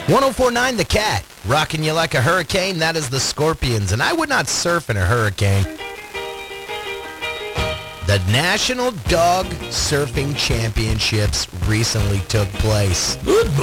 1049 The Cat, rocking you like a hurricane. That is the Scorpions, and I would not surf in a hurricane. The National Dog Surfing Championships recently took place.